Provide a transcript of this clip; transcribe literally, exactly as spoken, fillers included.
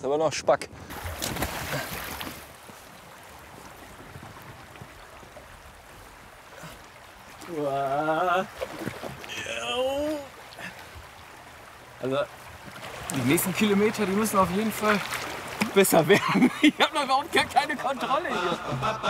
aber noch Spack. Also die nächsten Kilometer, die müssen auf jeden Fall besser werden. Ich habe noch überhaupt gar keine Kontrolle hier.